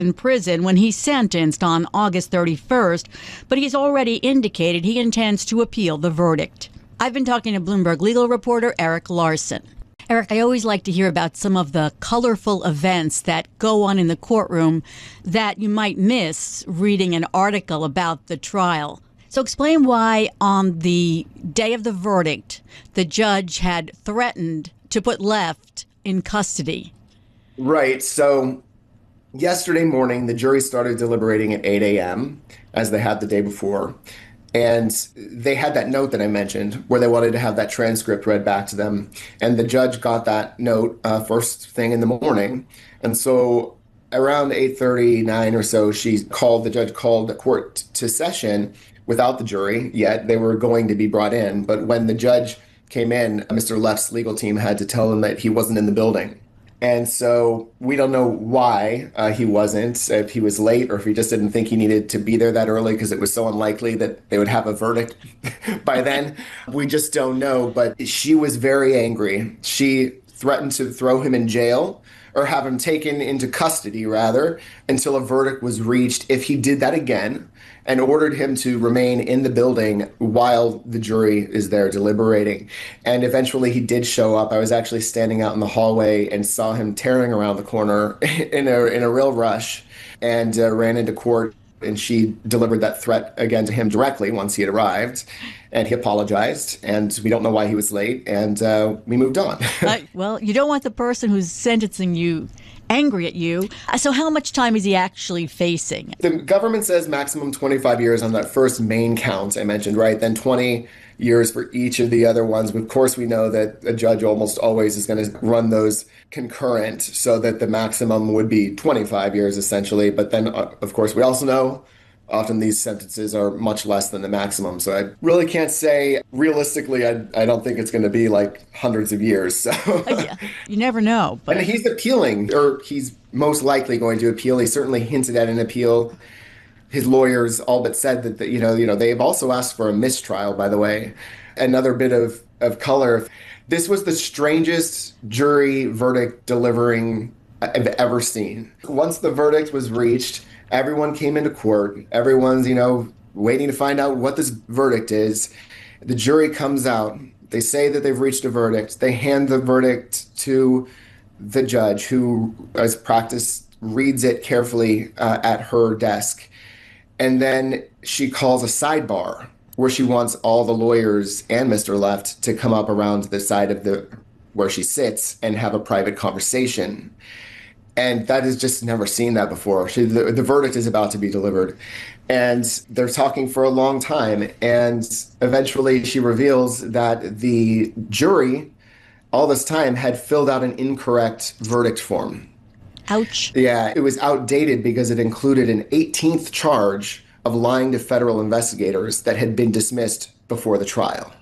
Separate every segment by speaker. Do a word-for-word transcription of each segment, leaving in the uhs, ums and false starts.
Speaker 1: in prison when he's sentenced on August thirty-first, but he's already indicated he intends to appeal the verdict. I've been talking to Bloomberg legal reporter Eric Larson. Eric, I always like to hear about some of the colorful events that go on in the courtroom that you might miss reading an article about the trial. So explain why on the day of the verdict, the judge had threatened to put Left in custody.
Speaker 2: Right. So yesterday morning, the jury started deliberating at eight a.m. as they had the day before. And they had that note that I mentioned where they wanted to have that transcript read back to them. And the judge got that note uh, first thing in the morning. And so around eight thirty-nine or so, she called, the judge called the court to session without the jury yet. They were going to be brought in. But when the judge came in, Mister Left's legal team had to tell him that he wasn't in the building. And so we don't know why uh, he wasn't, if he was late or if he just didn't think he needed to be there that early because it was so unlikely that they would have a verdict by then. We just don't know. But she was very angry. She threatened to throw him in jail or have him taken into custody, rather, until a verdict was reached if he did that again, and ordered him to remain in the building while the jury is there deliberating. And eventually he did show up. I was actually standing out in the hallway and saw him tearing around the corner in a in a real rush, and uh, ran into court. And she delivered that threat again to him directly once he had arrived. And he apologized. And we don't know why he was late. And uh, we moved on.
Speaker 1: uh, well, you don't want the person who's sentencing you angry at you. So how much time is he actually facing?
Speaker 2: The government says maximum twenty-five years on that first main count I mentioned, right? Then twenty years for each of the other ones. But of course, we know that a judge almost always is going to run those concurrent so that the maximum would be twenty-five years essentially. But then, uh, of course, we also know often these sentences are much less than the maximum. So I really can't say realistically, I, I don't think it's going to be like hundreds of years. So
Speaker 1: yeah, you never know. But
Speaker 2: and he's appealing, or he's most likely going to appeal. He certainly hinted at an appeal. His lawyers all but said that, that you know, you know, they've also asked for a mistrial, by the way. Another bit of, of color. This was the strangest jury verdict delivering I've ever seen. Once the verdict was reached, everyone came into court. Everyone's, you know, waiting to find out what this verdict is. The jury comes out. They say that they've reached a verdict. They hand the verdict to the judge, who, as practice, reads it carefully uh, at her desk. And then she calls a sidebar where she wants all the lawyers and Mister Left to come up around the side of the where she sits and have a private conversation. And that is just never seen that before. She, the, the verdict is about to be delivered. And they're talking for a long time. And eventually she reveals that the jury, all this time, had filled out an incorrect verdict form.
Speaker 1: Ouch.
Speaker 2: Yeah, it was outdated because it included an eighteenth charge of lying to federal investigators that had been dismissed before the trial.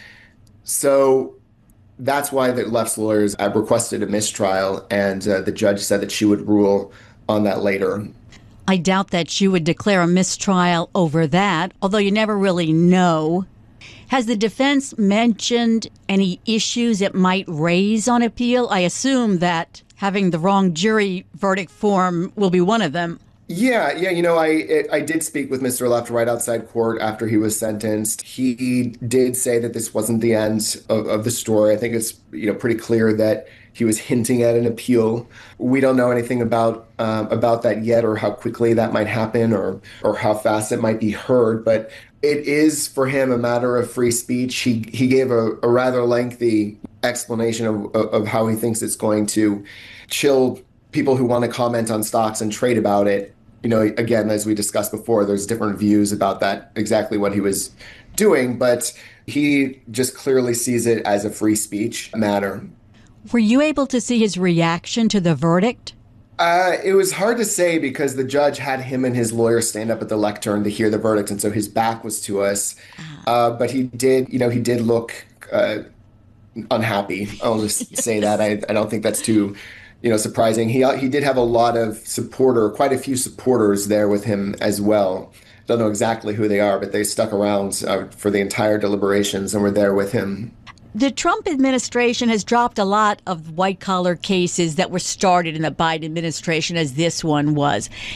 Speaker 2: So that's why the Left's lawyers have requested a mistrial, and uh, the judge said that she would rule on that later.
Speaker 1: I doubt that she would declare a mistrial over that, although you never really know. Has the defense mentioned any issues it might raise on appeal? I assume that having the wrong jury verdict form will be one of them.
Speaker 2: Yeah, yeah, you know, I it, I did speak with Mister Left right outside court after he was sentenced. He did say that this wasn't the end of, of the story. I think it's, you know, pretty clear that he was hinting at an appeal. We don't know anything about um, about that yet, or how quickly that might happen, or or how fast it might be heard. But it is for him a matter of free speech. He he gave a, a rather lengthy explanation of of how he thinks it's going to chill people who want to comment on stocks and trade about it. You know, again, as we discussed before, there's different views about that, exactly what he was doing, but he just clearly sees it as a free speech matter.
Speaker 1: Were you able to see his reaction to the verdict?
Speaker 2: Uh, it was hard to say because the judge had him and his lawyer stand up at the lectern to hear the verdict, and so his back was to us. Uh, but he did, you know, he did look uh, unhappy. I'll just say that. I, I don't think that's too you know, surprising. He he did have a lot of supporter, quite a few supporters there with him as well. Don't know exactly who they are, but they stuck around uh, for the entire deliberations and were there with him.
Speaker 1: The Trump administration has dropped a lot of white-collar cases that were started in the Biden administration, as this one was.